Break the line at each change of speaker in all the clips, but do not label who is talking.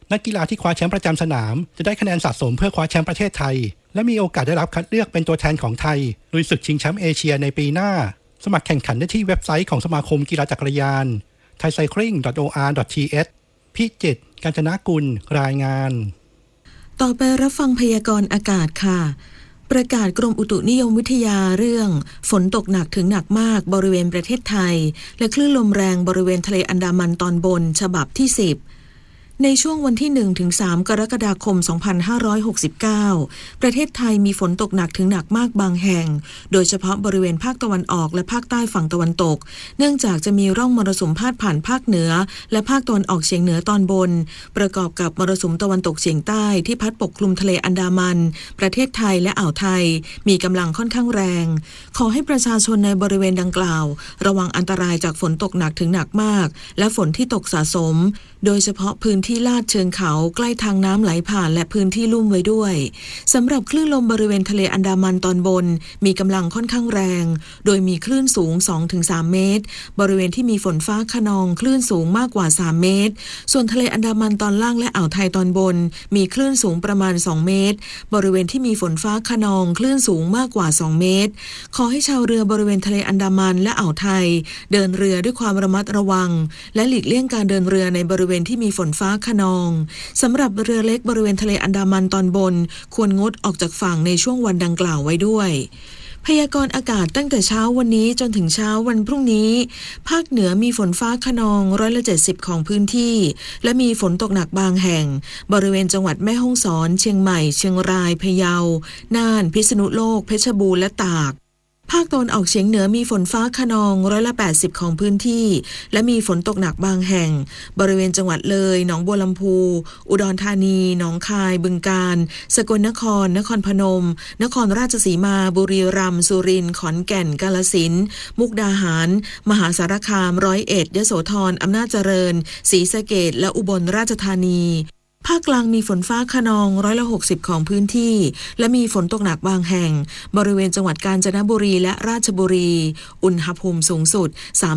นักกีฬาที่คว้าแชมป์ประจำสนามจะได้คะแนนสะสมเพื่อคว้าแชมป์ประเทศไทยและมีโอกาสได้รับคัดเลือกเป็นตัวแทนของไทยลุยศึกชิงแชมป์เอเชียในปีหน้าสมัครแข่งขันได้ที่เว็บไซต์ของสมาคมกีฬาจักรยาน thaicycling.or.th พิจิตร กาญจนกุลรายงาน
ต่อไปรับฟังพยากรณ์อากาศค่ะประกาศกรมอุตุนิยมวิทยาเรื่องฝนตกหนักถึงหนักมากบริเวณประเทศไทยและคลื่นลมแรงบริเวณทะเลอันดามันตอนบนฉบับที่10ในช่วงวันที่ 1-3 กรกฎาคม 2569 ประเทศไทยมีฝนตกหนักถึงหนักมากบางแห่งโดยเฉพาะบริเวณภาคตะวันออกและภาคใต้ฝั่งตะวันตกเนื่องจากจะมีร่องมรสุมพาดผ่านภาคเหนือและภาคตะวันออกเฉียงเหนือตอนบนประกอบกับมรสุมตะวันตกเฉียงใต้ที่พัดปกคลุมทะเลอันดามันประเทศไทยและอ่าวไทยมีกำลังค่อนข้างแรงขอให้ประชาชนในบริเวณดังกล่าวระวังอันตรายจากฝนตกหนักถึงหนักมากและฝนที่ตกสะสมโดยเฉพาะพื้นที่ลาดเชิงเขาใกล้ทางน้ำไหลผ่านและพื้นที่ลุ่มไว้ด้วยสำหรับคลื่นลมบริเวณทะเลอันดามันตอนบนมีกำลังค่อนข้างแรงโดยมีคลื่นสูง 2-3 เมตรบริเวณที่มีฝนฟ้าคะนองคลื่นสูงมากกว่า3เมตรส่วนทะเลอันดามันตอนล่างและอ่าวไทยตอนบนมีคลื่นสูงประมาณ2เมตรบริเวณที่มีฝนฟ้าคะนองคลื่นสูงมากกว่า2เมตรขอให้ชาวเรือบริเวณทะเลอันดามันและอ่าวไทยเดินเรือด้วยความระมัดระวังและหลีกเลี่ยงการเดินเรือในบริเวณที่มีฝนฟ้าคะนองสำหรับเรือเล็กบริเวณทะเลอันดามันตอนบนควรงดออกจากฝั่งในช่วงวันดังกล่าวไว้ด้วยพยากรณ์อากาศตั้งแต่เช้าวันนี้จนถึงเช้าวันพรุ่งนี้ภาคเหนือมีฝนฟ้าคะนอง70%ของพื้นที่และมีฝนตกหนักบางแห่งบริเวณจังหวัดแม่ฮ่องสอนเชียงใหม่เชียงรายพะเยาน่านพิษณุโลกเพชรบูรณ์และตากภาคตะวันออกเฉียงเหนือมีฝนฟ้าคะนอง80%ของพื้นที่และมีฝนตกหนักบางแห่งบริเวณจังหวัดเลยหนองบัวลำพูอุดรธานีหนองคายบึงกาฬสกลนครนครพนมนครราชสีมาบุรีรัมย์สุรินทร์ขอนแก่นกาฬสินธุ์มุกดาหารมหาสารคาม101ยโสธรอำนาจเจริญศรีสะเกษและอุบลราชธานีภาคกลางมีฝนฟ้าคะนอง60%ของพื้นที่และมีฝนตกหนักบางแห่งบริเวณจังหวัดกาญจนบุรีและราชบุรีอุณหภูมิสูงสุด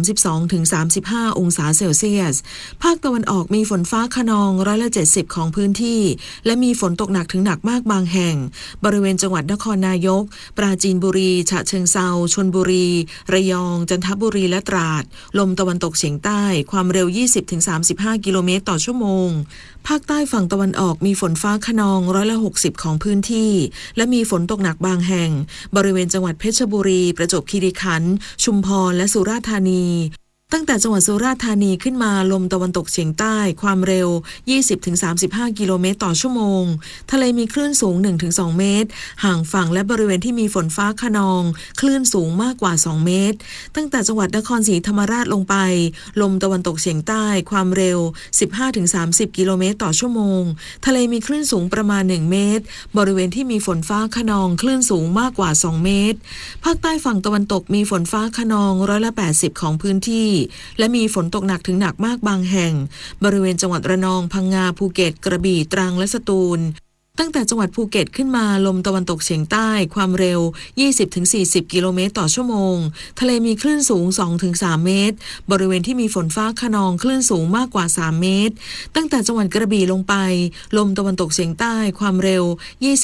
32-35 องศาเซลเซียสภาคตะวันออกมีฝนฟ้าคะนอง70%ของพื้นที่และมีฝนตกหนักถึงหนักมากบางแห่งบริเวณจังหวัดนครนายกปราจีนบุรีฉะเชิงเทราชลบุรีระยองจันทบุรีและตราดลมตะวันตกเฉียงใต้ความเร็ว 20-35 กิโลเมตรต่อชั่วโมงภาคใต้ฝั่งตะวันออกมีฝนฟ้าคะนอง60%ของพื้นที่และมีฝนตกหนักบางแห่งบริเวณจังหวัดเพชรบุรีประจวบคีรีขันธ์ชุมพรและสุราษฎร์ธานีตั้งแต่จังหวัดสุราษฎร์ธานีขึ้นมาลมตะวันตกเฉียงใต้ความเร็ว 20-35 กิโลเมตรต่อชั่วโมงทะเลมีคลื่นสูง 1-2 เมตรห่างฝั่งและบริเวณที่มีฝนฟ้าคะนองคลื่นสูงมากกว่า2เมตรตั้งแต่จังหวัดนครศรีธรรมราชลงไปลมตะวันตกเฉียงใต้ความเร็ว 15-30 กิโลเมตรต่อชั่วโมงทะเลมีคลื่นสูงประมาณ1เมตรบริเวณที่มีฝนฟ้าคะนองคลื่นสูงมากกว่า2เมตรภาคใต้ฝั่งตะวันตกมีฝนฟ้าคะนอง80%ของพื้นที่และมีฝนตกหนักถึงหนักมากบางแห่งบริเวณจังหวัดระนองพังงาภูเก็ตกระบี่ตรังและสตูลตั้งแต่จังหวัดภูเก็ตขึ้นมาลมตะวันตกเฉียงใต้ความเร็ว 20-40 กิโลเมตรต่อชั่วโมงทะเลมีคลื่นสูง 2-3 เมตรบริเวณที่มีฝนฟ้าคะนองคลื่นสูงมากกว่า3เมตรตั้งแต่จังหวัดกระบี่ลงไปลมตะวันตกเฉียงใต้ความเร็ว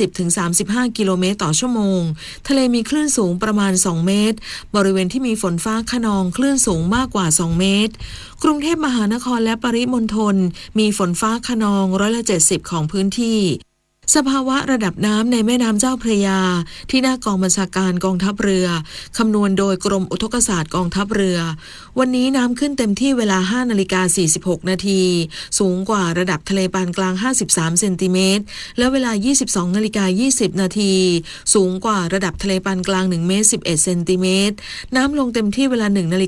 20-35 กิโลเมตรต่อชั่วโมงทะเลมีคลื่นสูงประมาณ2เมตรบริเวณที่มีฝนฟ้าคะนองคลื่นสูงมากกว่า2เมตรกรุงเทพมหานครและปริมณฑลมีฝนฟ้าคะนอง70%ของพื้นที่สภาวะระดับน้ำในแม่น้ำเจ้าพระยาที่หน้ากองบัญชาการกองทัพเรือคำนวณโดยกรมอุทกศาสตร์กองทัพเรือวันนี้น้ำขึ้นเต็มที่เวลา 5:46 นาทีสูงกว่าระดับทะเลปานกลาง53เซนติเมตรและเวลา 22:20 นาทีสูงกว่าระดับทะเลปานกลาง1เมตร11เซนติเมตรน้ำลงเต็มที่เวลา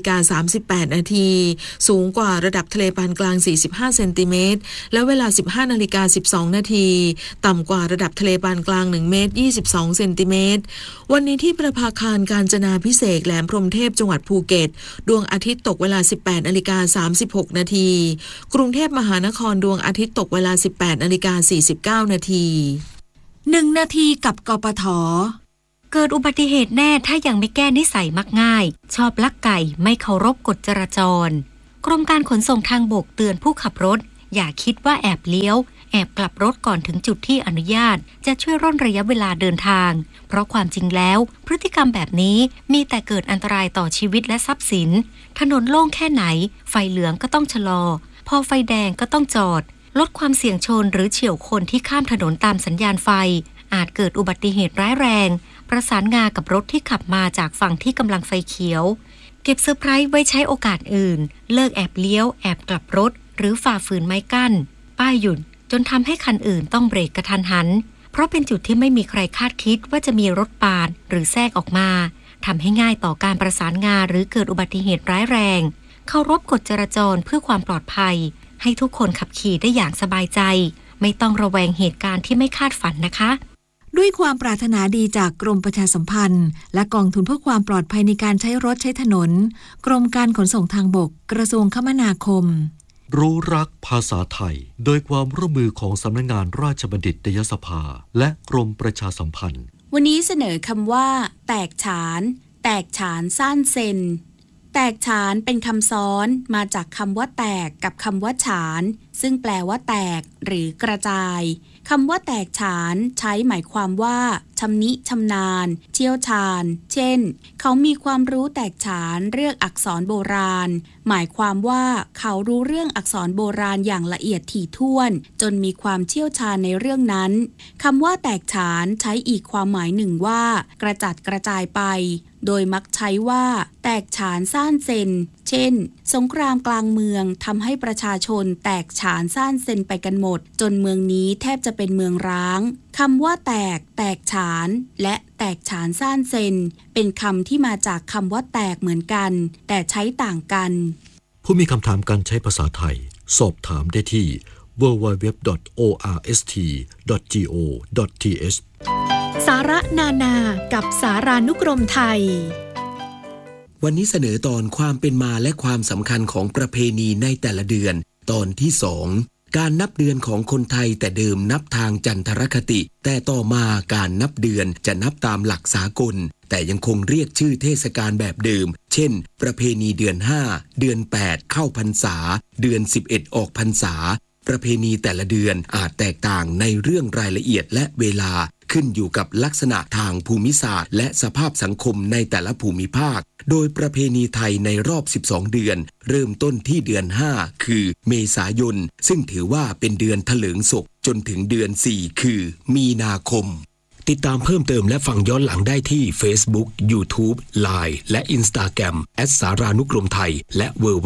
1:38 นาทีสูงกว่าระดับทะเลปานกลาง45เซนติเมตรและเวลา 15:12 นาทีต่ำกว่าระดับทะเลปานกลาง1เมตร22เซนติเมตรวันนี้ที่ประภาคารกาญจนาภิเษกแหลมพรหมเทพจังหวัดภูเก็ตดวงอาทิตย์ตกเวลา 18:36 นาทีกรุงเทพมหานครดวงอาทิตย์ตกเวลา 18:49 นาที1นาทีกับกปท.
เกิดอุบัติเหตุแน่ถ้ายังไม่แก้นิสัยมักง่ายชอบลักไก่ไม่เคารพกฎจราจรกรมการขนส่งทางบกเตือนผู้ขับรถอย่าคิดว่าแอบเลี้ยวแอบกลับรถก่อนถึงจุดที่อนุญาตจะช่วยร่นระยะเวลาเดินทางเพราะความจริงแล้วพฤติกรรมแบบนี้มีแต่เกิดอันตรายต่อชีวิตและทรัพย์สินถนนโล่งแค่ไหนไฟเหลืองก็ต้องชะลอพอไฟแดงก็ต้องจอดลดความเสี่ยงชนหรือเฉี่ยวคนที่ข้ามถนนตามสัญญาณไฟอาจเกิดอุบัติเหตุร้ายแรงประสานงากับรถที่ขับมาจากฝั่งที่กำลังไฟเขียวเก็บเซอร์ไพรส์ไว้ใช้โอกาสอื่นเลิกแอบเลี้ยวแอบกลับรถหรือฝ่าฝืนไม้กั้นป้ายหยุดจนทำให้คันอื่นต้องเบรกกระทันหันเพราะเป็นจุดที่ไม่มีใครคาดคิดว่าจะมีรถปาดหรือแทรกออกมาทำให้ง่ายต่อการประสานงาหรือเกิดอุบัติเหตุร้ายแรงเคารพกฎจราจรเพื่อความปลอดภัยให้ทุกคนขับขี่ได้อย่างสบายใจไม่ต้องระแวงเหตุการณ์ที่ไม่คาดฝันนะคะ
ด้วยความปรารถนาดีจากกรมประชาสัมพันธ์และกองทุนเพื่อความปลอดภัยในการใช้รถใช้ถนนกรมการขนส่งทางบกกระทรวงคมนาคม
รู้รักภาษาไทยโดยความร่วมมือของสำนักงานราชบัณฑิตยสภาและกรมประชาสัมพันธ์
วันนี้เสนอคำว่าแตกฉานแตกฉานซ่านเซนแตกฉานเป็นคำซ้อนมาจากคำว่าแตกกับคำว่าฉานซึ่งแปลว่าแตกหรือกระจายคำว่าแตกฉานใช้หมายความว่าชำนิชำนาญเชี่ยวชาญเช่นเขามีความรู้แตกฉานเรื่องอักษรโบราณหมายความว่าเขารู้เรื่องอักษรโบราณอย่างละเอียดถี่ถ้วนจนมีความเชี่ยวชาญในเรื่องนั้นคำว่าแตกฉานใช้อีกความหมายหนึ่งว่ากระจัดกระจายไปโดยมักใช้ว่าแตกฉานซ่านเซนเช่นสงครามกลางเมืองทำให้ประชาชนแตกฉานซ่านเซนไปกันหมดจนเมืองนี้แทบจะเป็นเมืองร้างคำว่าแตกฉานและแตกฉานซ่านเซนเป็นคำที่มาจากคำว่าแตกเหมือนกันแต่ใช้ต่างกัน
ผู้มีคำถามการใช้ภาษาไทยสอบถามได้ที่ www.orst.go.th
สาระนานากับสารานุกรมไทย
วันนี้เสนอตอนความเป็นมาและความสำคัญของประเพณีในแต่ละเดือนตอนที่ 2การนับเดือนของคนไทยแต่เดิมนับทางจันทรคติแต่ต่อมาการนับเดือนจะนับตามหลักสากลแต่ยังคงเรียกชื่อเทศกาลแบบเดิมเช่นประเพณีเดือน5เดือน8เข้าพรรษาเดือน11ออกพรรษาประเพณีแต่ละเดือนอาจแตกต่างในเรื่องรายละเอียดและเวลาขึ้นอยู่กับลักษณะทางภูมิศาสตร์และสภาพสังคมในแต่ละภูมิภาคโดยประเพณีไทยในรอบ12เดือนเริ่มต้นที่เดือน5คือเมษายนซึ่งถือว่าเป็นเดือนเถลิงศกจนถึงเดือน4คือมีนาคมติดตามเพิ่มเติมและฟังย้อนหลังได้ที่ Facebook, YouTube, Line และ Instagram @สารานุกรมไทยและ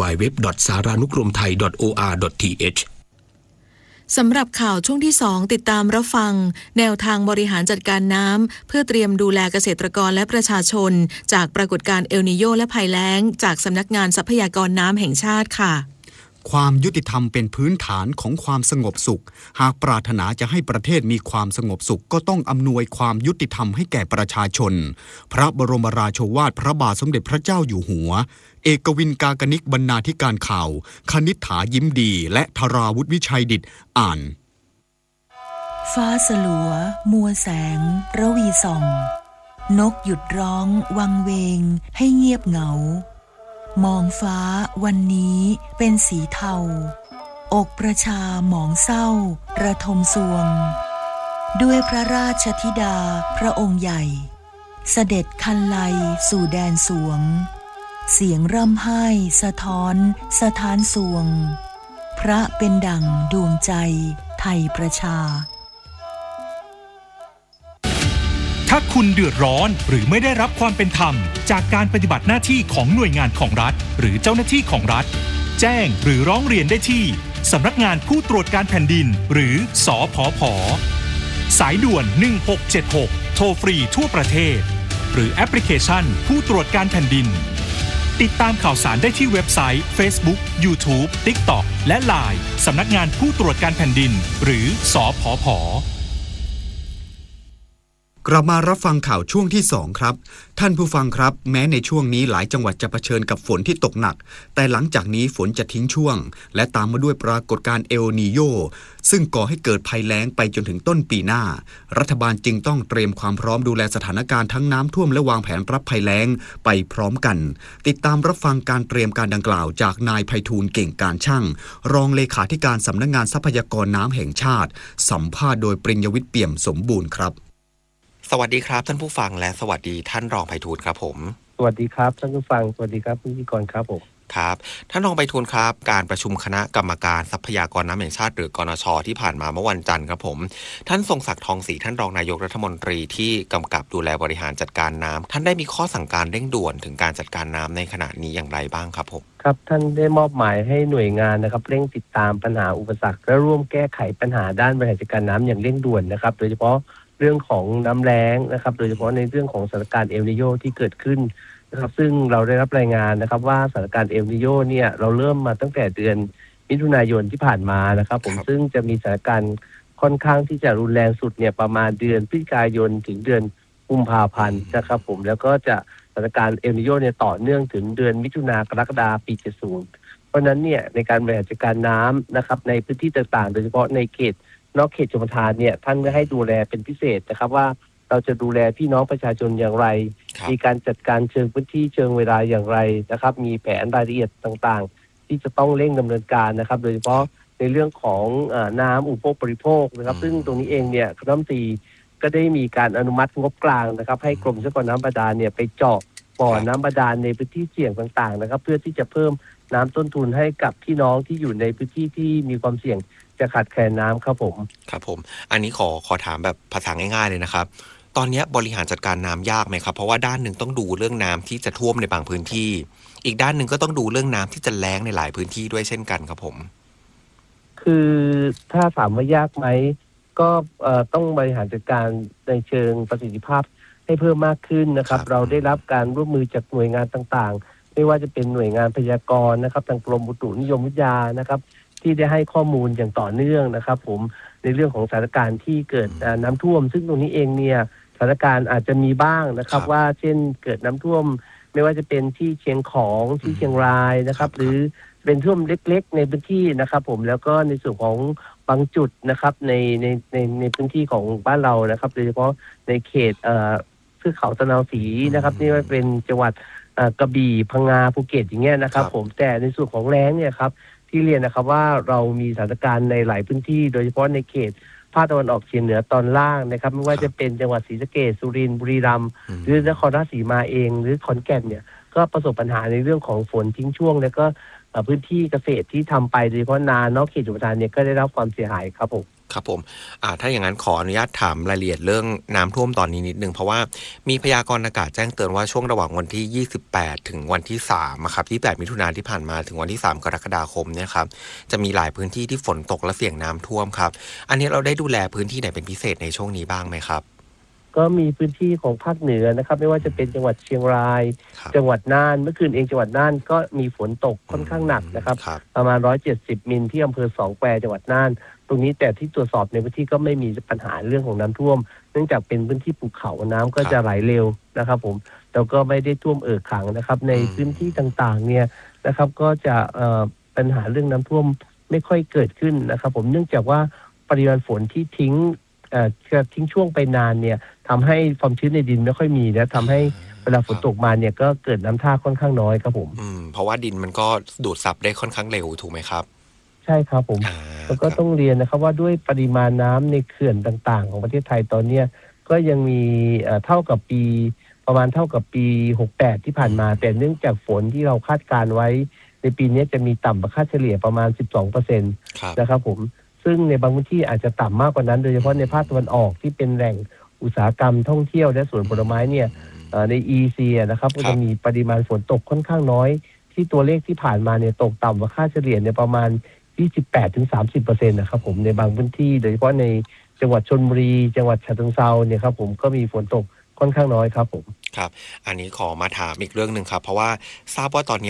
www.saranukromthai.or.th
สำหรับข่าวช่วงที่ 2ติดตามรับฟังแนวทางบริหารจัดการน้ำเพื่อเตรียมดูแลเกษตรกรและประชาชนจากปรากฏการณ์เอลนีโญและภัยแล้งจากสำนักงานทรัพยากรน้ำแห่งชาติค่ะ
ความยุติธรรมเป็นพื้นฐานของความสงบสุขหากปรารถนาจะให้ประเทศมีความสงบสุขก็ต้องอำนวยความยุติธรรมให้แก่ประชาชนพระบรมราโชวาทพระบาทสมเด็จพระเจ้าอยู่หัวเอกวินกากนิกบรรณาธิการข่าวคณิษฐายิ้มดีและธราวุฒิวิชัยดิษฐ์อ่าน
ฟ้าสลัวมัวแสงระวีส่องนกหยุดร้องวังเวงให้เงียบเหงามองฟ้าวันนี้เป็นสีเทาอกประชาหมองเศร้าระทมสวงด้วยพระราชธิดาพระองค์ใหญ่เสด็จคันไลสู่แดนสวงเสียงร่ำไห้สะท้อนสถานสวงพระเป็นดั่งดวงใจไทยประชา
ถ้าคุณเดือดร้อนหรือไม่ได้รับความเป็นธรรมจากการปฏิบัติหน้าที่ของหน่วยงานของรัฐหรือเจ้าหน้าที่ของรัฐแจ้งหรือร้องเรียนได้ที่สำนักงานผู้ตรวจการแผ่นดินหรือสผผ.สายด่วน1676โทรฟรีทั่วประเทศหรือแอปพลิเคชันผู้ตรวจการแผ่นดินติดตามข่าวสารได้ที่เว็บไซต์ Facebook, YouTube, TikTok และ LINE สำนักงานผู้ตรวจการแผ่นดินหรือสผผ.
กลับมารับฟังข่าวช่วงที่2ครับท่านผู้ฟังครับแม้ในช่วงนี้หลายจังหวัดจะเผชิญกับฝนที่ตกหนักแต่หลังจากนี้ฝนจะทิ้งช่วงและตามมาด้วยปรากฏการณ์เอลนีโญซึ่งก่อให้เกิดภัยแล้งไปจนถึงต้นปีหน้ารัฐบาลจึงต้องเตรียมความพร้อมดูแลสถานการณ์ทั้งน้ำท่วมและวางแผนรับภัยแล้งไปพร้อมกันติดตามรับฟังการเตรียมการดังกล่าวจากนายไพฑูรย์เก่งการช่างรองเลขาธิการสำนักงานทรัพยากรน้ำแห่งชาติสัมภาษณ์โดยปริญญวิทย์เปี่ยมสมบูรณ์ครับ
สวัสดีครับท่านผู้ฟังและสวัสดีท่านรองไพฑูรย์ครับผม
สวัสดีครับท่านผู้ฟังสวัสดีครับพิธีกรครับผม
ครับท่านรองไพฑูรย์ครับการประชุมคณะกรรมการทรัพยากรน้ำแห่งชาติหรือกนช.ที่ผ่านมาเมื่อวันจันทร์ครับผมท่านทรงศักดิ์ทองศรีท่านรองนายกรัฐมนตรีที่กำกับดูแลบริหารจัดการน้ำท่านได้มีข้อสั่งการเร่งด่วนถึงการจัดการน้ำในขณะนี้อย่างไรบ้างครับผม
ครับท่านได้มอบหมายให้หน่วยงานนะครับเร่งติดตามปัญหาอุปสรรคและร่วมแก้ไขปัญหาด้านบริหารจัดการน้ำอย่างเร่งด่วนนะครับโดยเฉพาะเรื่องของน้ำแล้งนะครับโดยเฉพาะในเรื่องของสถานการณ์เอลนีโญที่เกิดขึ้นนะครับซึ่งเราได้รับรายงานนะครับว่าสถานการณ์เอลนีโญเนี่ยเราเริ่มมาตั้งแต่เดือนมิถุนายนที่ผ่านมานะครับผมซึ่งจะมีสถานการณ์ค่อนข้างที่จะรุนแรงสุดเนี่ยประมาณเดือนพฤศจิกายนถึงเดือนกุมภาพันธ์นะครับผมแล้วก็จะสถานการณ์เอลนีโญเนี่ยต่อเนื่องถึงเดือนมิถุนายนกรกฎาคมปี70เพราะนั้นเนี่ยในการบริหารจัดการน้ำนะครับในพื้นที่ต่างๆโดยเฉพาะในเขตนอกเขตชลประทานเนี่ยท่านได้ให้ดูแลเป็นพิเศษนะครับว่าเราจะดูแลพี่น้องประชาชนอย่างไรมีการจัดการเชิงพื้นที่เชิงเวลาอย่างไรนะครับมีแผนรายละเอียดต่างๆที่จะต้องเร่งดำเนินการนะครับโดยเฉพาะในเรื่องของน้ำอุปโภคบริโภคนะครับซึ่งตรงนี้เองเนี่ยคณะรัฐมนตรีก็ได้มีการอนุมัติงบกลางนะครับให้กรมทรัพยากรน้ำบาดาลเนี่ยไปเจาะบ่อน้ำบาดาลในพื้นที่เสี่ยงต่างๆนะครับเพื่อที่จะเพิ่มน้ำต้นทุนให้กับพี่น้องที่อยู่ในพื้นที่ที่มีความเสี่ยงจะขาดแคลนน้ำครับผม
ครับผมอันนี้ขอถามแบบภาษาง่ายๆเลยนะครับตอนนี้บริหารจัดการน้ำยากไหมครับเพราะว่าด้านหนึ่งต้องดูเรื่องน้ำที่จะท่วมในบางพื้นที่อีกด้านหนึ่งก็ต้องดูเรื่องน้ำที่จะแล้งในหลายพื้นที่ด้วยเช่นกันครับผม
คือถ้าถามว่ายากไหมก็ต้องบริหารจัดการในเชิงประสิทธิภาพให้เพิ่มมากขึ้นนะครับเราได้รับการร่วมมือจากหน่วยงานต่างๆไม่ว่าจะเป็นหน่วยงานพยากรณ์นะครับทางกรมอุตุนิยมวิทยานะครับที่ได้ให้ข้อมูลอย่างต่อเนื่องนะครับผมในเรื่องของสถานการณ์ที่เกิดน้ำท่วมซึ่งตรงนี้เองเนี่ยสถานการณ์อาจจะมีบ้างนะครับว่าเช่นเกิดน้ำท่วมไม่ว่าจะเป็นที่เชียงของที่เชียงรายนะครับหรือเป็นท่วมเล็กๆในพื้นที่นะครับผมแล้วก็ในส่วนของบางจุดนะครับในพื้นที่ของบ้านเรานะครับโดยเฉพาะในเขตเทือกเขาตะนาวศรีนะครับนี่ว่าเป็นจังหวัดกระบี่พังงาภูเก็ตอย่างเงี้ยนะครับผมแต่ในส่วนของแล้งเนี่ยครับที่เรียนนะครับว่าเรามีสถานการณ์ในหลายพื้นที่โดยเฉพาะในเขตภาคตะวันออกเฉียงเหนือตอนล่างนะครับไม่ว่าจะเป็นจังหวัดศรีสะเกษสุรินทร์บุรีรัมย์หรือนครราชสีมาเองหรือขอนแก่นเนี่ยก็ประสบปัญหาในเรื่องของฝนทิ้งช่วงแล้วก็พื้นที่เกษตรที่ทำไปโดยเฉพาะนานอกเขตชลประทานเนี่ยก็ได้รับความเสียหายครับผม
ครับผมถ้าอย่างนั้นขออนุญาตถามรายละเอียดเรื่องน้ำท่วมตอนนี้นิดนึงเพราะว่ามีพยากรณ์อากาศแจ้งเตือนว่าช่วงระหว่างวันที่28ถึงวันที่3ครับ28มิถุนายนที่ผ่านมาถึงวันที่3กรกฎาคมเนี่ยครับจะมีหลายพื้นที่ที่ฝนตกและเสี่ยงน้ำท่วมครับอันนี้เราได้ดูแลพื้นที่ไหนเป็นพิเศษในช่วงนี้บ้างไหมครับ
ก็มีพื้นที่ของภาคเหนือนะครับไม่ว่าจะเป็นจังหวัดเชียงรายจังหวัดน่านเมื่อคืนเองจังหวัดน่านก็มีฝนตกค่อนข้างหนักนะครับประมาณ170มิลที่อำเภอสองแควจังหวัดน่านตรงนี้แต่ที่ตรวจสอบในพื้นที่ก็ไม่มีปัญหาเรื่องของน้ำท่วมเนื่องจากเป็นพื้นที่ภูเขาน้ำก็จะไหลเร็วนะครับผมแล้วก็ไม่ได้ท่วมขังนะครับในพื้นที่ต่างๆเนี่ยนะครับก็จะปัญหาเรื่องน้ำท่วมไม่ค่อยเกิดขึ้นนะครับผมเนื่องจากว่าปริมาณฝนที่ทิ้งช่วงไปนานเนี่ยทำให้ความชื้นในดินไม่ค่อยมีและทำให้เวลาฝนตกมาเนี่ยก็เกิดน้ำท่าค่อนข้างน้อยครับผม
เพราะว่าดินมันก็ดูดซับได้ค่อนข้างเร็วถูกไหมครับ
ใช่ครับผมแล้วก็ต้องเรียนนะครับว่าด้วยปริมาณน้ำในเขื่อนต่างๆของประเทศไทยตอนนี้ก็ยังมีเท่ากับปี68ที่ผ่านมาแต่เนื่องจากฝนที่เราคาดการไว้ในปีนี้จะมีต่ำกว่าค่าเฉลี่ยประมาณ 12% นะครับผมซึ่งในบางพื้นที่อาจจะต่ำมากกว่านั้นโดยเฉพาะในภาคตะวันออกที่เป็นแหล่งอุตสาหกรรมท่องเที่ยวและสวนผลไม้เนี่ยใน EEC นะครับก็จะมีปริมาณฝนตกค่อนข้างน้อยที่ตัวเลขที่ผ่านมาเนี่ยตกต่ำกว่าค่าเฉลี่ยในประมาณ 28-30% นะครับผมในบางพื้นที่โดยเฉพาะในจังหวัดชลบุรีจังหวัดฉะเชิงเทราเนี่ยครับผมก็มีฝนตกค่อนข้างน้อยครับผม
ครับอันนี้ขอมาถามอีกเรื่องนึงครับเพราะว่าทราบว่าตอนนี้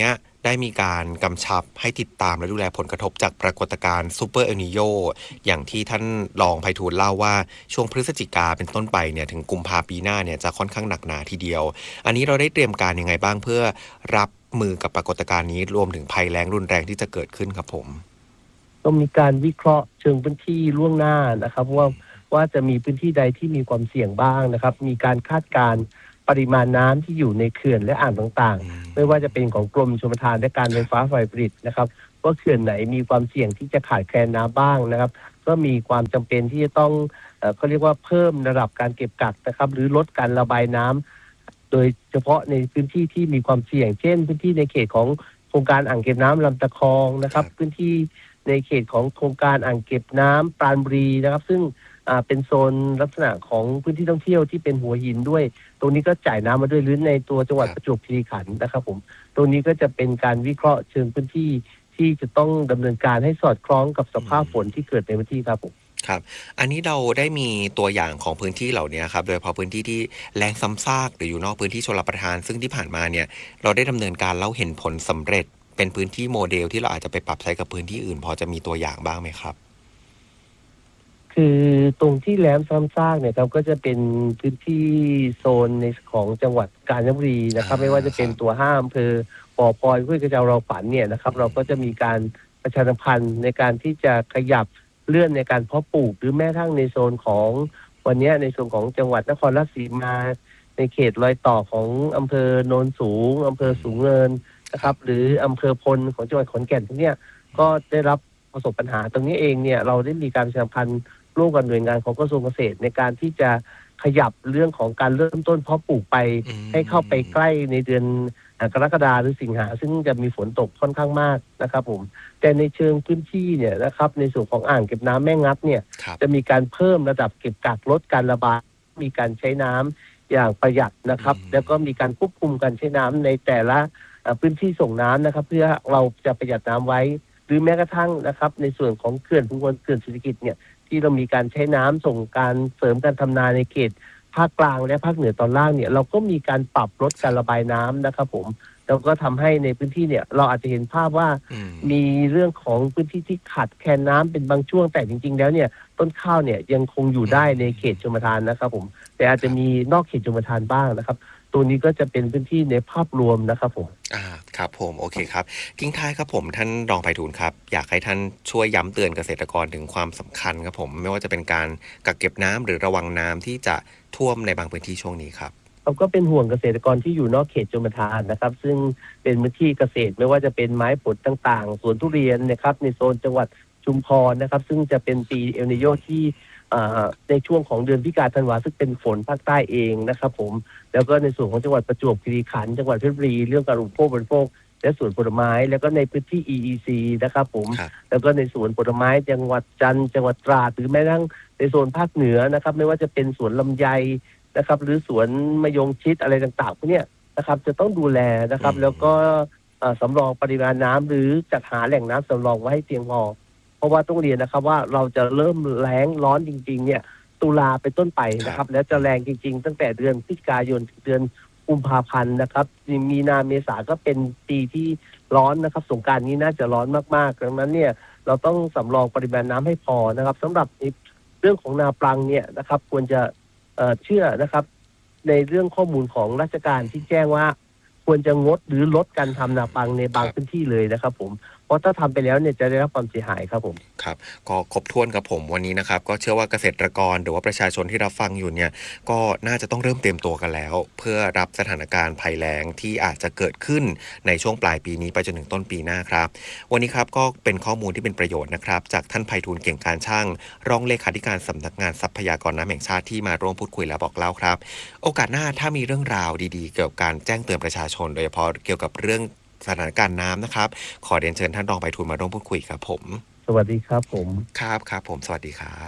ได้มีการกำชับให้ติดตามและดูแลผลกระทบจากปรากฏการณ์ซูเปอร์เอลนีโญอย่างที่ท่านรองไพฑูรย์เล่าว่าช่วงพฤศจิกาเป็นต้นไปเนี่ยถึงกุมภาพันธ์ปีหน้าเนี่ยจะค่อนข้างหนักหนาทีเดียวอันนี้เราได้เตรียมการยังไงบ้างเพื่อรับมือกับปรากฏการณ์นี้รวมถึงภัยแล้งรุนแรงที่จะเกิดขึ้นครับผม
ก็มีการวิเคราะห์เชิงพื้นที่ล่วงหน้านะครับว่าจะมีพื้นที่ใดที่มีความเสี่ยงบ้างนะครับมีการคาดการณ์ปริมาณน้ำที่อยู่ในเขื่อนและอ่างต่างๆไม่ว่าจะเป็นของกรมชลประทานและการไฟฟ้าฝ่ายผลิตนะครับว่าเขื่อนไหนมีความเสี่ยงที่จะขาดแคลนน้ำบ้างนะครับก็มีความจำเป็นที่จะต้องเขาเรียกว่าเพิ่มระดับการเก็บกักนะครับหรือลดการระบายน้ำโดยเฉพาะในพื้นที่ที่มีความเสี่ยงเช่นพื้นที่ในเขตของโครงการอ่างเก็บน้ำลำตะคองนะครับพื้นที่ในเขตของโครงการอ่างเก็บน้ำปราณบุรีนะครับซึ่งเป็นโซนลักษณะของพื้นที่ท่องเที่ยวที่เป็นหัวหินด้วยตรงนี้ก็จ่ายน้ำมาด้วยหรือในตัวจังหวัดประจวบคีรีขันธ์นะครับผมตรงนี้ก็จะเป็นการวิเคราะห์เชิงพื้นที่ที่จะต้องดำเนินการให้สอดคล้องกับสภาพฝนที่เกิดในพื้นที่ครับผม
ครับอันนี้เราได้มีตัวอย่างของพื้นที่เหล่านี้ครับโดยเฉพาะพื้นที่ที่แล้งซ้ำซากหรืออยู่นอกพื้นที่ชลประทานซึ่งที่ผ่านมาเนี่ยเราได้ดำเนินการแล้วเห็นผลสำเร็จเป็นพื้นที่โมเดลที่เราอาจจะไปปรับใช้กับพื้นที่อื่นพอจะมีตัวอย่างบ้างไหมครับ
คือตรงที่แหลมซ้ำซากเนี่ยครับก็จะเป็นพื้นที่โซนในของจังหวัดกาญจนบุรีนะครับไม่ว่าจะเป็นตัว5อำเภอบ่อพลอยห้วยกระเจ้าเราฝันเนี่ยนะครับเราก็จะมีการประชาสัมพันธ์ในการที่จะขยับเลื่อนในการเพาะปลูกหรือแม้ทั้งในโซนของวันนี้ในโซนของจังหวัดนครราชสีมาในเขตรอยต่อของอำเภอโนนสูงอำเภอสูงเนินนะครับหรืออำเภอพลของจังหวัดขอนแก่นพวกนี้ก็ได้รับประสบปัญหาตรงนี้เองเนี่ยเราได้มีการประชาสัมพันธ์ร่วมกับหน่วยงานของกระทรวงเกษตรในการที่จะขยับเรื่องของการเริ่มต้นเพาะปลูกไปให้เข้าไปใกล้ในเดือนกรกฎาคมหรือสิงหาซึ่งจะมีฝนตกค่อนข้างมากนะครับผมแต่ในเชิงพื้นที่เนี่ยนะครับในส่วนของอ่างเก็บน้ำแม่งัดเนี่ยจะมีการเพิ่มระดับเก็บกักลดการระบายมีการใช้น้ำอย่างประหยัดนะครับแล้วก็มีการควบคุมการใช้น้ำในแต่ละพื้นที่ส่งน้ำนะครับเพื่อเราจะประหยัดน้ำไว้หรือแม้กระทั่งนะครับในส่วนของเขื่อนภูมิพลเขื่อนเศรษฐกิจเนี่ยที่เรามีการใช้น้ำส่งการเสริมการทำนาในเขตภาคกลางและภาคเหนือตอนล่างเนี่ยเราก็มีการปรับลดการระบายน้ำนะครับผมแล้วก็ทำให้ในพื้นที่เนี่ยเราอาจจะเห็นภาพว่ามีเรื่องของพื้นที่ที่ขาดแคลนน้ำเป็นบางช่วงแต่จริงๆแล้วเนี่ยต้นข้าวเนี่ยยังคงอยู่ได้ในเขตชลประทานนะครับผมแต่อาจจะมีนอกเขตชลประทานบ้างนะครับตัวนี้ก็จะเป็นพื้นที่ในภาพรวมนะครับผม
ครับผมโอเคครับทิ้งท้ายครับผมท่านรองไพฑูรย์ครับอยากให้ท่านช่วยย้ำเตือนเกษตรกรถึงความสำคัญครับผมไม่ว่าจะเป็นการกักเก็บน้ำหรือระวังน้ำที่จะท่วมในบางพื้นที่ช่วงนี้ครับ
เราก็เป็นห่วงเกษตรกรที่อยู่นอกเขตชลประทานนะครับซึ่งเป็นพื้นที่เกษตรไม่ว่าจะเป็นไม้ผลต่างๆสวนทุเรียนนะครับในโซนจังหวัดชุมพรนะครับซึ่งจะเป็นปีเอลนีโญที่ในช่วงของเดือนพฤศจิกายนธันวาซึ่งเป็นฝนภาคใต้เองนะครับผมแล้วก็ในส่วนของจังหวัดประจวบคีรีขันธ์จังหวัดเพชรบุรีเรื่องการอุปโภคบริโภคและสวนผลไม้แล้วก็ในพื้นที่ EEC นะครับผมแล้วก็ในสวนผลไม้จังหวัดจันทร์จังหวัดตราดหรือแม้กระทั่งในโซนภาคเหนือนะครับไม่ว่าจะเป็นสวนลำไยนะครับหรือสวนมะยงชิดอะไรต่างๆพวกนี้นะครับจะต้องดูแลนะครับแล้วก็สำรองปริมาณน้ำหรือจัดหาแหล่งน้ำสำรองไว้ให้เพียงพอเพราะว่าต้องเรียนนะครับว่าเราจะเริ่มแล้งร้อนจริงๆเนี่ยตุลาเป็นต้นไปนะครับแล้วจะแรงจริงๆตั้งแต่เดือนพฤศจิกายนถึงเดือนกุมภาพันธ์นะครับมีนาเมษาก็เป็นปีที่ร้อนนะครับสงกรานต์นี้น่าจะร้อนมากๆดังนั้นเนี่ยเราต้องสำรองปริมาณน้ำให้พอนะครับสำหรับเรื่องของนาปลังเนี่ยนะครับควรจะเชื่อนะครับในเรื่องข้อมูลของราชการที่แจ้งว่าควรจะงดหรือลดการทำนาปลังในบางพื้นที่เลยนะครับผมเพราะถ้าทำไปแล้วเนี่ยจะได้รับความเสียหายครับผม
ครับก็ครบถ้วนกับผมวันนี้นะครับก็เชื่อว่าเกษตรกรหรือว่าประชาชนที่รับฟังอยู่เนี่ยก็น่าจะต้องเริ่มเตรียมตัวกันแล้วเพื่อรับสถานการณ์ภัยแล้งที่อาจจะเกิดขึ้นในช่วงปลายปีนี้ไปจนถึงต้นปีหน้าครับวันนี้ครับก็เป็นข้อมูลที่เป็นประโยชน์นะครับจากท่านไพฑูรย์เก่งการช่างรองเลขาธิการสำนักงานทรัพยากรน้ำแห่งชาติที่มาร่วมพูดคุยและบอกเล่าครับโอกาสหน้าถ้ามีเรื่องราวดีๆเกี่ยวกับการแจ้งเตือนประชาชนโดยเฉพาะเกี่ยวกับเรื่องสถานการณ์น้ำนะครับขอเรียนเชิญท่านรองไพฑูรย์มาร่วมพูดคุยครับผม
สวัสดีครับผม
ครับผมสวัสดีครับ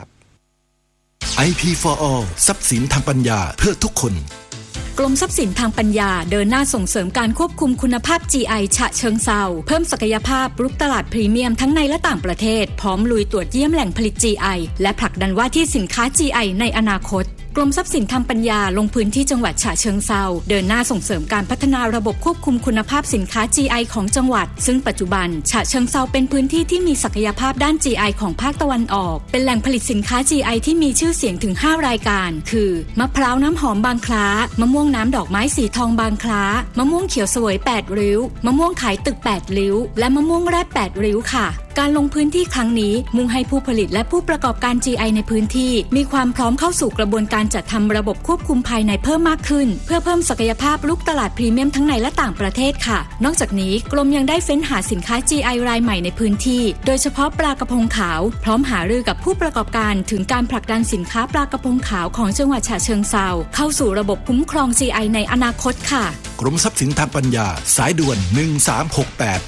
IP for All ทรัพย์สินทางปัญญาเพื่อทุกคน
กรมทรัพย์สินทางปัญญาเดินหน้าส่งเสริมการควบคุมคุณภาพ GI ฉะเชิงเทราเพิ่มศักยภาพรุกตลาดพรีเมียมทั้งในและต่างประเทศพร้อมลุยตรวจเยี่ยมแหล่งผลิต GI และผลักดันว่าที่สินค้า GI ในอนาคตกรมทรัพย์สินทางปัญญาลงพื้นที่จังหวัดฉะเชิงเทราเดินหน้าส่งเสริมการพัฒนาระบบควบคุมคุณภาพสินค้า GI ของจังหวัดซึ่งปัจจุบันฉะเชิงเทราเป็นพื้นที่ที่มีศักยภาพด้าน GI ของภาคตะวันออกเป็นแหล่งผลิตสินค้า GI ที่มีชื่อเสียงถึง5รายการคือมะพร้าวน้ำหอมบางคล้ามะม่วงน้ำดอกไม้สีทองบางคล้ามะม่วงเขียวเสวย8ริ้วมะม่วงขายตึก8ริ้วและมะม่วงแร่8ริ้วค่ะการลงพื้นที่ครั้งนี้มุ่งให้ผู้ผลิตและผู้ประกอบการ GI ในพื้นที่มีความพร้อมเข้าสู่กระบวนการจัดทำระบบควบคุมภายในเพิ่มมากขึ้นเพื่อเพิ่มศักยภาพลูกตลาดพรีเมียมทั้งในและต่างประเทศค่ะนอกจากนี้กรมยังได้เฟ้นหาสินค้า GI รายใหม่ในพื้นที่โดยเฉพาะปลากระพงขาวพร้อมหารือกับผู้ประกอบการถึงการผลักดันสินค้าปลากระพงขาวของจังหวัดฉะเชิงเทราเข้าสู่ระบบคุ้มครอง GI ในอนาคตค่ะ
กรมทรัพย์สินทางปัญญาสายด่วน1368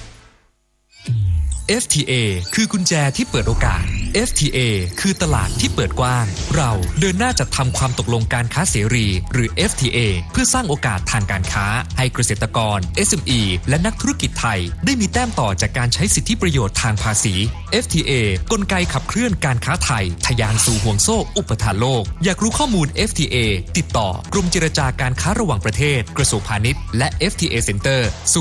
FTA คือกุญแจที่เปิดโอกาส FTA คือตลาดที่เปิดกว้างเราเดินหน้าจัดทำความตกลงการค้าเสรีหรือ FTA เพื่อสร้างโอกาสทางการค้าให้เกษตรกร SME และนักธุรกิจไทยได้มีแต้มต่อจากการใช้สิทธิประโยชน์ทางภาษี FTA กลไกขับเคลื่อนการค้าไทยทะยานสู่ห่วงโซ่อุปทานโลกอยากรู้ข้อมูล FTA ติดต่อกรมเจรจาการค้าระหว่างประเทศกระทรวงพาณิชย์และ FTA Center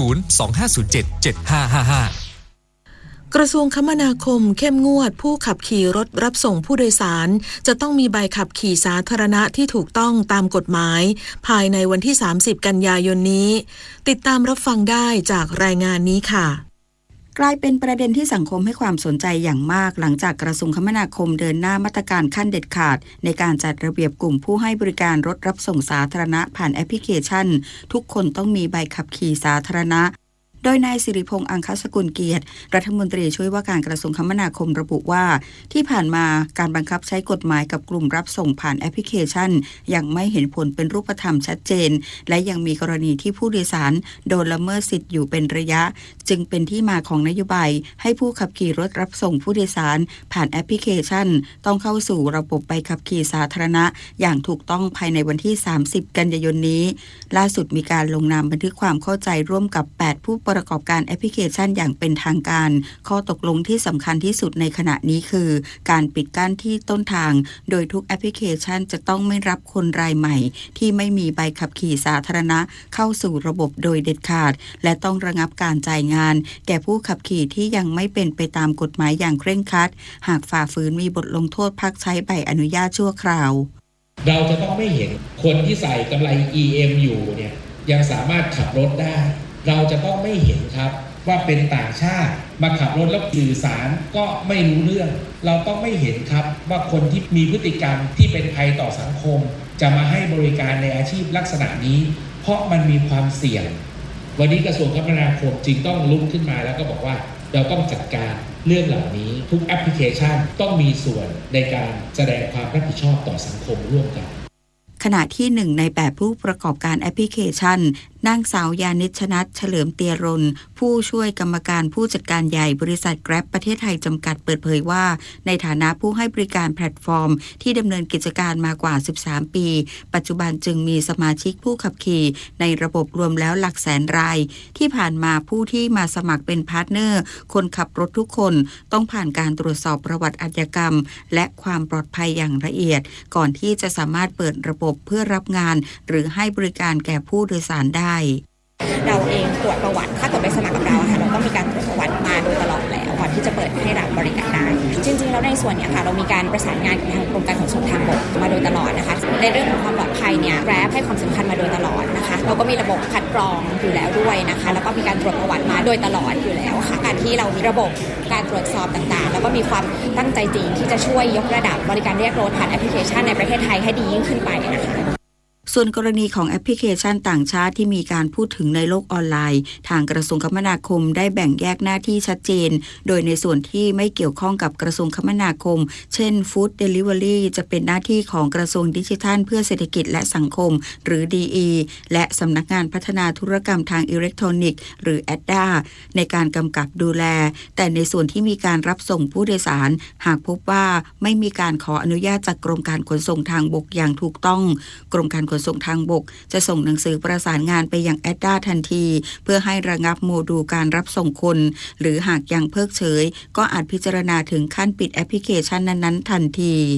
025077555
กระทรวงคมนาคมเข้มงวดผู้ขับขี่รถรับส่งผู้โดยสารจะต้องมีใบขับขี่สาธารณะที่ถูกต้องตามกฎหมายภายในวันที่30กันยายนนี้ติดตามรับฟังได้จากรายงานนี้ค่ะ
กลายเป็นประเด็นที่สังคมให้ความสนใจอย่างมากหลังจากกระทรวงคมนาคมเดินหน้ามาตรการขั้นเด็ดขาดในการจัดระเบียบกลุ่มผู้ให้บริการรถรับส่งสาธารณะผ่านแอปพลิเคชันทุกคนต้องมีใบขับขี่สาธารณะโดยนายสิริพงษ์อังคสกุลเกียรติรัฐมนตรีช่วยว่าการกระทรวงคมนาคมระบุว่าที่ผ่านมาการบังคับใช้กฎหมายกับกลุ่มรับส่งผ่านแอปพลิเคชันยังไม่เห็นผลเป็นรูปธรรมชัดเจนและยังมีกรณีที่ผู้โดยสารโดนละเมิดสิทธิ์อยู่เป็นระยะจึงเป็นที่มาของนโยบายให้ผู้ขับขี่รถรับส่งผู้โดยสารผ่านแอปพลิเคชันต้องเข้าสู่ระบบใบขับขี่สาธารณะอย่างถูกต้องภายในวันที่30กันยายนนี้ล่าสุดมีการลงนามบันทึกความเข้าใจร่วมกับ8ผู้ประกอบการแอปพลิเคชันอย่างเป็นทางการข้อตกลงที่สำคัญที่สุดในขณะนี้คือการปิดกั้นที่ต้นทางโดยทุกแอปพลิเคชันจะต้องไม่รับคนรายใหม่ที่ไม่มีใบขับขี่สาธารณะเข้าสู่ระบบโดยเด็ดขาดและต้องระงับการจ่ายงานแก่ผู้ขับขี่ที่ยังไม่เป็นไปตามกฎหมายอย่างเคร่งครัดหากฝ่าฝืนมีบทลงโทษพักใช้ใบอนุญาตชั่วคราว
เราจะต้องไม่เห็นคนที่ใส่กำไร EM อยู่เนี่ยยังสามารถขับรถได้เราจะต้องไม่เห็นครับว่าเป็นต่างชาติมาขับรถแล้วสื่อสารก็ไม่รู้เรื่องเราต้องไม่เห็นครับว่าคนที่มีพฤติกรรมที่เป็นภัยต่อสังคมจะมาให้บริการในอาชีพลักษณะนี้เพราะมันมีความเสี่ยงวันนี้กระทรวงคมนาคมจึงต้องลุกขึ้นมาแล้วก็บอกว่าเราต้องจัดการเรื่องเหล่านี้ทุกแอปพลิเคชันต้องมีส่วนในการแสดงความรับผิดชอบต่อสังคมร่วมกัน
ขณะที่1ใน8ผู้ประกอบการแอปพลิเคชันนางสาวยานิชนัทเฉลิมเตียรนผู้ช่วยกรรมการผู้จัดการใหญ่บริษัท Grab ประเทศไทยจำกัดเปิดเผยว่าในฐานะผู้ให้บริการแพลตฟอร์มที่ดำเนินกิจการมากว่า13ปีปัจจุบันจึงมีสมาชิกผู้ขับขี่ในระบบรวมแล้วหลักแสนรายที่ผ่านมาผู้ที่มาสมัครเป็นพาร์ทเนอร์คนขับรถทุกคนต้องผ่านการตรวจสอบประวัติอาชญากรรมและความปลอดภัยอย่างละเอียดก่อนที่จะสามารถเปิดระบบเพื่อรับงานหรือให้บริการแก่ผู้โดยสารได้
เราเองตรวจประวัติถ้าเกิดไปสมัครกับเราค่ะเราต้องมีการตรวจประวัติมาโดยตลอดแล้วก่อนที่จะเปิดให้รับบริการได้จริงๆแล้วในส่วนนี้ค่ะเรามีการประสานงานกับทางกรมการขนส่งทางบกมาโดยตลอดนะคะในเรื่องของความปลอดภัยเนี่ย Grab ให้ความสำคัญมาโดยตลอดนะคะเราก็มีระบบคัดกรองอยู่แล้วด้วยนะคะแล้วก็มีการตรวจประวัติมาโดยตลอดอยู่แล้วค่ะการที่เรามีระบบการตรวจสอบต่างๆแล้วก็มีความตั้งใจจริงที่จะช่วยยกระดับบริการเรียกรถผ่านแอปพลิเคชันในประเทศไทยให้ดียิ่งขึ้นไปนะคะ
ส่วนกรณีของแอปพลิเคชันต่างชาติที่มีการพูดถึงในโลกออนไลน์ทางกระทรวงคมนาคมได้แบ่งแยกหน้าที่ชัดเจนโดยในส่วนที่ไม่เกี่ยวข้องกับกระทรวงคมนาคมเช่น Food Delivery จะเป็นหน้าที่ของกระทรวงดิจิทัลเพื่อเศรษฐกิจและสังคมหรือ DE และสำนักงานพัฒนาธุรกรรมทางอิเล็กทรอนิกส์หรือ ADDA ในการกำกับดูแลแต่ในส่วนที่มีการรับส่งผู้โดยสารหากพบว่าไม่มีการขออนุญาตจากกรมการขนส่งทางบกอย่างถูกต้องกรมการขนส่งทางบกจะส่งหนังสือประสานงานไปยัง ADDA ทันทีเพื่อให้ระงับโมดูลการรับส่งคนหรือหากยังเพิกเฉยก็อาจพิจารณาถึงขั้นปิดแอปพลิเคชันนั้นๆทันที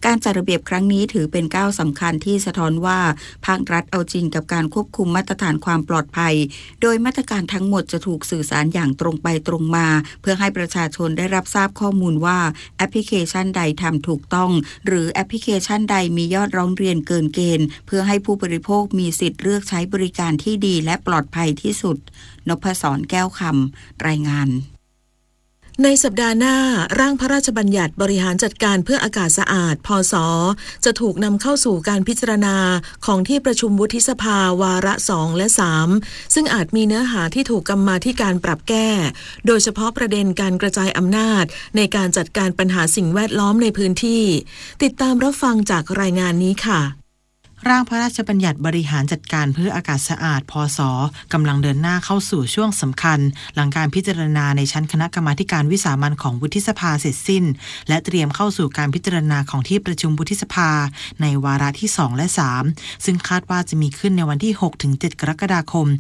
การจัดระเบียบครั้งนี้ถือเป็นก้าวสำคัญที่สะท้อนว่าภาครัฐเอาจริงกับการควบคุมมาตรฐานความปลอดภัยโดยมาตรการทั้งหมดจะถูกสื่อสารอย่างตรงไปตรงมาเพื่อให้ประชาชนได้รับทราบข้อมูลว่าแอปพลิเคชันใดทำถูกต้องหรือแอปพลิเคชันใดมียอดร้องเรียนเกินเกณฑ์เพื่อให้ผู้บริโภคมีสิทธิ์เลือกใช้บริการที่ดีและปลอดภัยที่สุดนพศรแก้วคำรายงาน
ในสัปดาห์หน้าร่างพระราชบัญญัติบริหารจัดการเพื่ออากาศสะอาดพศ.จะถูกนำเข้าสู่การพิจารณาของที่ประชุมวุฒิสภาวาระ 2 และ 3 ซึ่งอาจมีเนื้อหาที่ถูกกรรมาธิการปรับแก้โดยเฉพาะประเด็นการกระจายอำนาจในการจัดการปัญหาสิ่งแวดล้อมในพื้นที่ติดตามรับฟังจากรายงานนี้ค่ะ
ร่างพระราชบัญญัติบริหารจัดการเพื่ออากาศสะอาดพศ.กำลังเดินหน้าเข้าสู่ช่วงสำคัญหลังการพิจารณาในชั้นคณะกรรมาการวิสามัญของวุฒิสภาเสร็จสิ้นและเตรียมเข้าสู่การพิจารณาของที่ประชุมวุฒิสภาในวาระที่ 2 และ 3 ซึ่งคาดว่าจะมีขึ้นในวันที่ 6-7 กรกฎาคม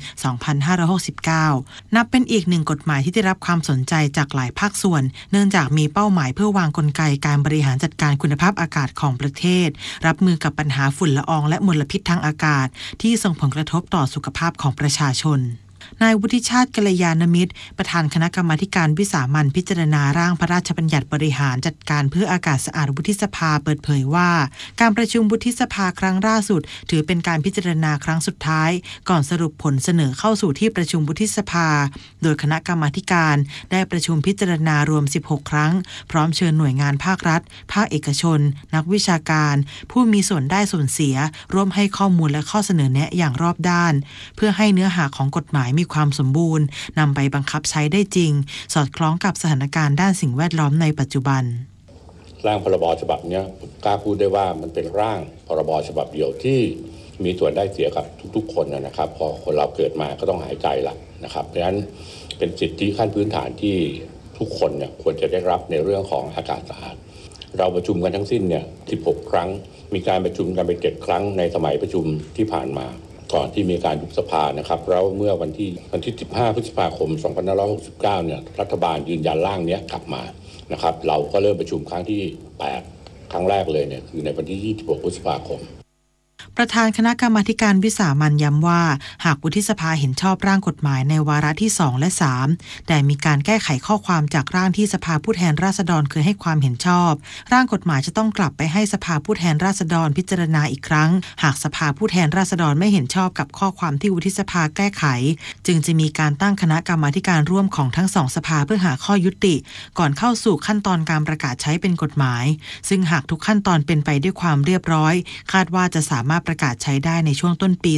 2569 นับเป็นอีกหนึ่งกฎหมายที่ได้รับความสนใจจากหลายภาคส่วนเนื่องจากมีเป้าหมายเพื่อวางกลไกการบริหารจัดการคุณภาพอากาศของประเทศรับมือกับปัญหาฝุ่นละอองและมลพิษทางอากาศที่ส่งผลกระทบต่อสุขภาพของประชาชนนายวุฒิชาติกัลยาณมิตรประธานคณะกรรมาการวิสามัญพิจารณาร่างพระราชบัญญัติบริหารจัดการเพื่ออากาศสะอาดวุฒิสภาเปิดเผยว่าการประชุมวุฒิสภาครั้งล่าสุดถือเป็นการพิจารณาครั้งสุดท้ายก่อนสรุปผลเสนอเข้าสู่ที่ประชุมวุฒิสภาโดยคณะกรรมาการได้ประชุมพิจารณารวม16ครั้งพร้อมเชิญหน่วยงานภาครัฐภาคเอกชนนักวิชาการผู้มีส่วนได้ส่วนเสียร่วมให้ข้อมูลและข้อเสนอแนะอย่างรอบด้านเพื่อให้เนื้อหาของกฎหมายมีความสมบูรณ์นำไปบังคับใช้ได้จริงสอดคล้องกับสถานการณ์ด้านสิ่งแวดล้อมในปัจจุบัน
ร่างพรบฉบับนี้กล้าพูดได้ว่ามันเป็นร่างพรบฉบับเดียวที่มีส่วนได้เสียกับทุกๆคนนะครับพอคนเราเกิดมาก็ต้องหายใจละนะครับเพราะฉะนั้นเป็นสิทธิขั้นพื้นฐานที่ทุกคนเนี่ยควรจะได้รับในเรื่องของอากาศสะอาดเราประชุมกันทั้งสิ้นเนี่ย16ครั้งมีการประชุมกันไป7ครั้งในสมัยประชุมที่ผ่านมาก่อนที่มีการยุบสภานะครับแล้วเมื่อวันที่15พฤษภาคม2569เนี่ยรัฐบาลยืนยันร่างนี้กลับมานะครับเราก็เริ่มประชุมครั้งที่8ครั้งแรกเลยเนี่ยคือในวันที่26พฤษภาคม
ประธานคณะกรรมาการวิสามัญย้ำว่าหากวุฒิสภาเห็นชอบร่างกฎหมายในวาระที่2และ3แต่มีการแก้ไขข้อความจากร่างที่สภาผู้แทนราษฎรเคยให้ความเห็นชอบร่างกฎหมายจะต้องกลับไปให้สภาผู้แทนราษฎรพิจารณาอีกครั้งหากสภาผู้แทนราษฎรไม่เห็นชอบกับข้อความที่วุฒิสภาแก้ไขจึงจะมีการตั้งคณะกรรมาการร่วมของทั้ง2สภาเพื่อหาข้อยุติก่อนเข้าสู่ขั้นตอนการประกาศใช้เป็นกฎหมายซึ่งหากทุกขั้นตอนเป็นไปด้วยความเรียบร้อยคาดว่าจะสามารถประกาศใช้ได้ในช่วงต้นปี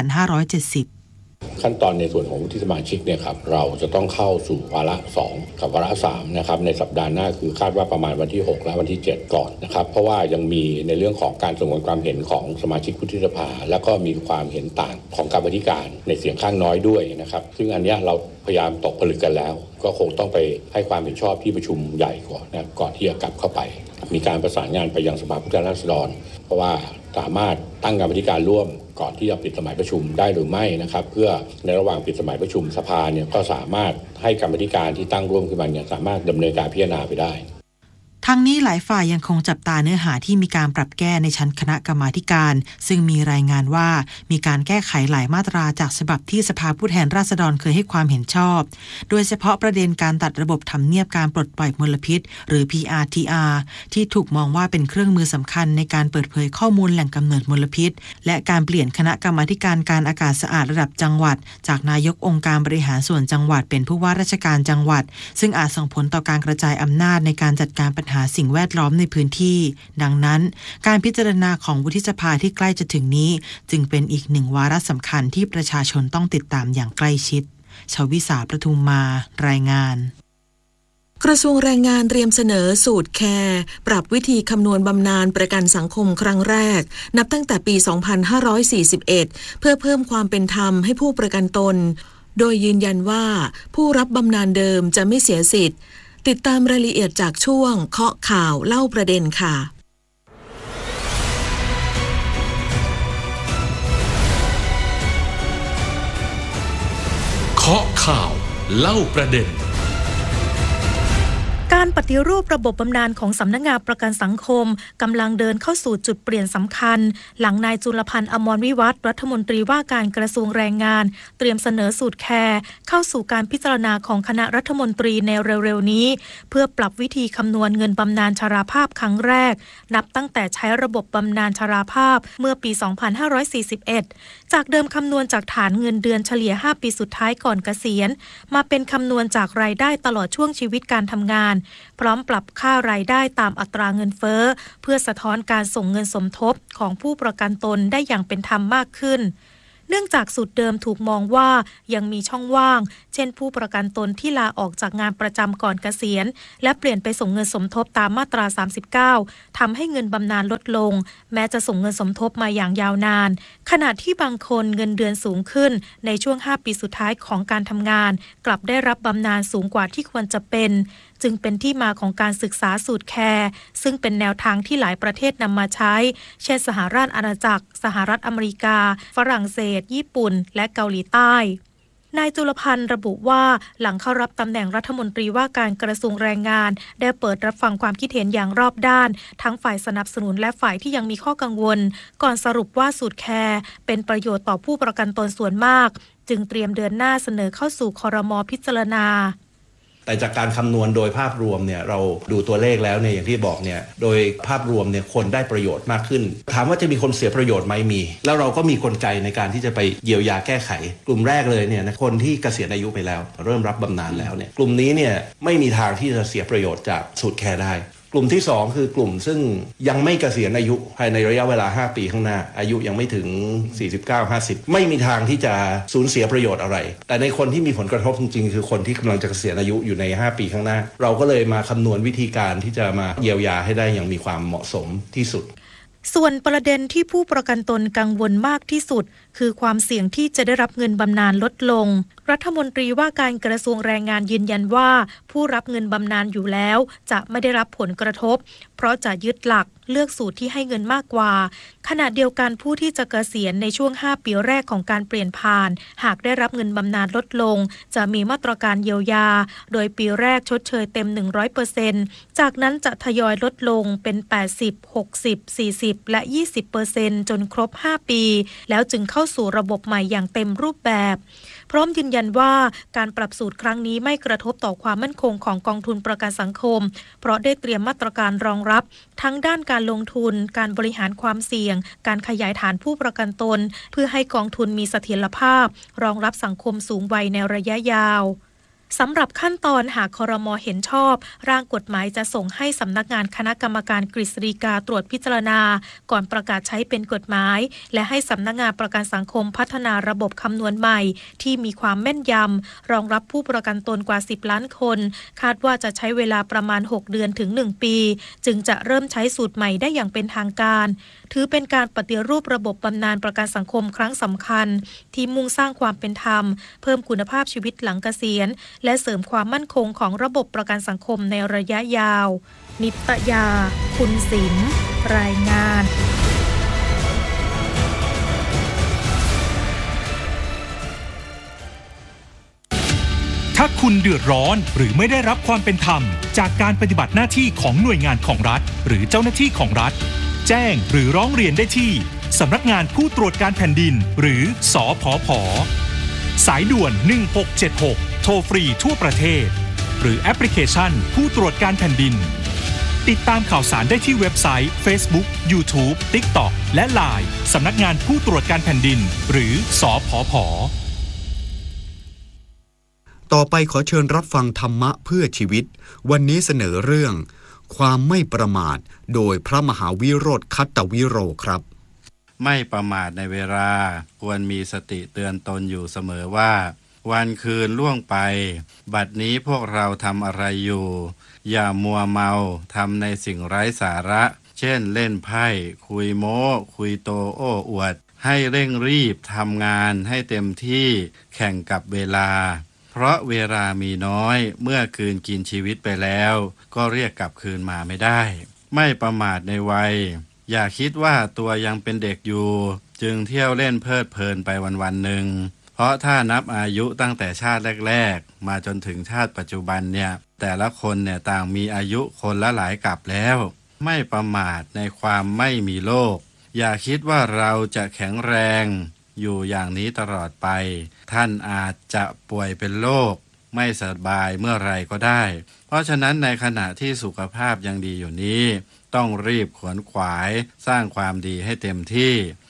2570
ขั้นตอนในส่วนของวุฒิสมาชิกเนี่ยครับเราจะต้องเข้าสู่วาระ2กับวาระ3นะครับในสัปดาห์หน้าคือคาดว่าประมาณวันที่6และวันที่7ก่อนนะครับเพราะว่ายังมีในเรื่องของการสงวนความเห็นของสมาชิกวุฒิสภาแล้วก็มีความเห็นต่างของกรรมาธิการในเสียงข้างน้อยด้วยนะครับซึ่งอันนี้เราพยายามตกผลึกกันแล้วก็คงต้องไปให้ความเห็นชอบที่ประชุมใหญ่ก่อนนะก่อนที่จะกลับเข้าไปมีการประสานงานไปยังสภาผู้แทนราษฎรเพราะว่าสามารถตั้งกรรมาธิการร่วมก่อนที่จะปิดสมัยประชุมได้หรือไม่นะครับเพื่อในระหว่างปิดสมัยประชุมสภาเนี่ยก็สามารถให้กรรมาธิการที่ตั้งร่วมขึ้นมาเนี่ยสามารถดำเนินการพิจารณาไปได้
ทั้งนี้หลายฝ่ายยังคงจับตาเนื้อหาที่มีการปรับแก้ในชั้นคณะกรรมาการซึ่งมีรายงานว่ามีการแก้ไขหลายมาตราจากฉบับที่สภาผู้แทนราษฎรเคยให้ความเห็นชอบโดยเฉพาะประเด็นการตัดระบบทำเนียบการปลดปล่อยมลพิษหรือ PRTR ที่ถูกมองว่าเป็นเครื่องมือสำคัญในการเปิดเผยข้อมูลแหล่งกำเนิดมลพิษและการเปลี่ยนคณะกรรมาการการอากาศสะอาดระดับจังหวัดจากนายกองค์การบริหารส่วนจังหวัดเป็นผู้ว่าราชการจังหวัดซึ่งอาจส่งผลต่อการกระจายอำนาจในการจัดการปัญหาสิ่งแวดล้อมในพื้นที่ดังนั้นการพิจารณาของวุฒิสภาที่ใกล้จะถึงนี้จึงเป็นอีกหนึ่งวาระสำคัญที่ประชาชนต้องติดตามอย่างใกล้ชิดชวิสาประทุมมารายงาน
กระทรวงแรงงานเตรียมเสนอสูตรแคร์ปรับวิธีคำนวณบำนาญประกันสังคมครั้งแรกนับตั้งแต่ปี 2541 เพื่อเพิ่มความเป็นธรรมให้ผู้ประกันตนโดยยืนยันว่าผู้รับบำนาญเดิมจะไม่เสียสิทธิ์ติดตามรายละเอียดจากช่วงเคาะข่าวเล่าประเด็นค่ะ
เคาะข่าวเล่าประเด็น
การปฏิรูประบบบำนาญของสำนักงานประกันสังคมกำลังเดินเข้าสู่จุดเปลี่ยนสำคัญหลังนายจุลพันธ์อมรวิวัฒน์รัฐมนตรีว่าการกระทรวงแรงงานเตรียมเสนอสูตรแคร์เข้าสู่การพิจารณาของคณะรัฐมนตรีในเร็วๆนี้เพื่อปรับวิธีคำนวณเงินบำนาญชราภาพครั้งแรกนับตั้งแต่ใช้ระบบบำนาญชราภาพเมื่อปี 2541 จากเดิมคำนวณจากฐานเงินเดือนเฉลี่ย 5 ปีสุดท้ายก่อนเกษียณมาเป็นคำนวณจากรายได้ตลอดช่วงชีวิตการทำงานพร้อมปรับค่ารายได้ตามอัตราเงินเฟ้อเพื่อสะท้อนการส่งเงินสมทบของผู้ประกันตนได้อย่างเป็นธรรมมากขึ้นเนื่องจากสูตรเดิมถูกมองว่ายังมีช่องว่างเช่นผู้ประกันตนที่ลาออกจากงานประจำก่อนเกษียณและเปลี่ยนไปส่งเงินสมทบตามมาตรา 39 ทำให้เงินบำนาญลดลงแม้จะส่งเงินสมทบมาอย่างยาวนานขณะที่บางคนเงินเดือนสูงขึ้นในช่วง 5 ปีสุดท้ายของการทำงานกลับได้รับบำนาญสูงกว่าที่ควรจะเป็นจึงเป็นที่มาของการศึกษาสูตรแคร์ซึ่งเป็นแนวทางที่หลายประเทศนำมาใช้เช่นสหราชอาณาจักรสหรัฐอเมริกาฝรั่งเศสญี่ปุ่นและเกาหลีใต้นายจุลพันธ์ระบุว่าหลังเข้ารับตำแหน่งรัฐมนตรีว่าการกระทรวงแรงงานได้เปิดรับฟังความคิดเห็นอย่างรอบด้านทั้งฝ่ายสนับสนุนและฝ่ายที่ยังมีข้อกังวลก่อนสรุปว่าสูตรแคร์เป็นประโยชน์ต่อผู้ประกันตนส่วนมากจึงเตรียมเดือนหน้าเสนอเข้าสู่ครม.พิจารณา
แต่จากการคำนวณโดยภาพรวมเนี่ยเราดูตัวเลขแล้วเนี่ยอย่างที่บอกเนี่ยโดยภาพรวมเนี่ยคนได้ประโยชน์มากขึ้นถามว่าจะมีคนเสียประโยชน์ไหมมีแล้วเราก็มีกลไกในการที่จะไปเยียวยาแก้ไขกลุ่มแรกเลยเนี่ยคนที่เกษียณอายุไปแล้วเริ่มรับบำนาญแล้วเนี่ยกลุ่มนี้เนี่ยไม่มีทางที่จะเสียประโยชน์จากสูตรแคร์ได้กลุ่มที่2คือกลุ่มซึ่งยังไม่เกษียณอายุภายในระยะเวลา5ปีข้างหน้าอายุยังไม่ถึง 49-50 ไม่มีทางที่จะสูญเสียประโยชน์อะไรแต่ในคนที่มีผลกระทบจริงๆคือคนที่กำลังจะเกษียณอายุอยู่ใน5ปีข้างหน้าเราก็เลยมาคำนวณวิธีการที่จะมาเยียวยาให้ได้อย่างมีความเหมาะสมที่สุด
ส่วนประเด็นที่ผู้ประกันตนกังวลมากที่สุดคือความเสี่ยงที่จะได้รับเงินบำนาญลดลงรัฐมนตรีว่าการกระทรวงแรงงานยืนยันว่าผู้รับเงินบำนาญอยู่แล้วจะไม่ได้รับผลกระทบเพราะจะยึดหลักเลือกสูตรที่ให้เงินมากกว่าขณะเดียวกันผู้ที่จะเกษียณในช่วง5ปีแรกของการเปลี่ยนผ่านหากได้รับเงินบำนาญลดลงจะมีมาตรการเยียวยาโดยปีแรกชดเชยเต็ม 100% จากนั้นจะทยอยลดลงเป็น 80, 60, 40 และ 20% จนครบ5ปีแล้วจึงเข้าสู่ระบบใหม่อย่างเต็มรูปแบบพร้อมยืนยันว่าการปรับสูตรครั้งนี้ไม่กระทบต่อความมั่นคงของกองทุนประกันสังคมเพราะได้เตรียมมาตรการรองรับทั้งด้านการลงทุนการบริหารความเสี่ยงการขยายฐานผู้ประกันตนเพื่อให้กองทุนมีเสถียรภาพรองรับสังคมสูงวัยในระยะยาวสำหรับขั้นตอนหากครม.เห็นชอบร่างกฎหมายจะส่งให้สำนักงานคณะกรรมการกฤษฎีกาตรวจพิจารณาก่อนประกาศใช้เป็นกฎหมายและให้สำนักงานประกันสังคมพัฒนาระบบคำนวณใหม่ที่มีความแม่นยำรองรับผู้ประกันตนกว่า10ล้านคนคาดว่าจะใช้เวลาประมาณ6เดือนถึง1ปีจึงจะเริ่มใช้สูตรใหม่ได้อย่างเป็นทางการถือเป็นการปฏิรูประบบบำนาญประกันสังคมครั้งสำคัญที่มุ่งสร้างความเป็นธรรมเพิ่มคุณภาพชีวิตหลังเกษียณและเสริมความมั่นคงของระบบประกันสังคมในระยะยาวนิตยาคุณศิลป์รายงาน
ถ้าคุณเดือดร้อนหรือไม่ได้รับความเป็นธรรมจากการปฏิบัติหน้าที่ของหน่วยงานของรัฐหรือเจ้าหน้าที่ของรัฐแจ้งหรือร้องเรียนได้ที่สำนักงานผู้ตรวจการแผ่นดินหรือสผผ.สายด่วน1676โทรฟรีทั่วประเทศหรือแอปพลิเคชันผู้ตรวจการแผ่นดินติดตามข่าวสารได้ที่เว็บไซต์ Facebook, YouTube, TikTok และ LINE สำนักงานผู้ตรวจการแผ่นดินหรือสผผ.
ต่อไปขอเชิญรับฟังธรรมะเพื่อชีวิตวันนี้เสนอเรื่องความไม่ประมาทโดยพระมหาวิโรจน์คัตตวิโรครับ
ไม่ประมาทในเวลาควรมีสติเตือนตนอยู่เสมอว่าวันคืนล่วงไปบัดนี้พวกเราทำอะไรอยู่อย่ามัวเมาทำในสิ่งไร้สาระเช่นเล่นไพ่คุยโม้คุยโตโอ้อวดให้เร่งรีบทำงานให้เต็มที่แข่งกับเวลาเพราะเวลามีน้อยเมื่อคืนกินชีวิตไปแล้วก็เรียกกลับคืนมาไม่ได้ไม่ประมาทในวัยอย่าคิดว่าตัวยังเป็นเด็กอยู่จึงเที่ยวเล่นเพลิดเพลินไปวันๆหนึ่งเพราะถ้านับอายุตั้งแต่ชาติแรกๆมาจนถึงชาติปัจจุบันเนี่ยแต่ละคนเนี่ยต่างมีอายุคนละหลายกับแล้ว ไม่ประมาทในความไม่มีโรคอย่าคิดว่าเราจะแข็งแรงอยู่อย่างนี้ตลอดไปท่านอาจจะป่วยเป็นโรคไม่สบายเมื่อไรก็ได้เพราะฉะนั้นในขณะที่สุขภาพยังดีอยู่นี้ต้องรีบขวนขวายสร้างความดีให้เต็มที่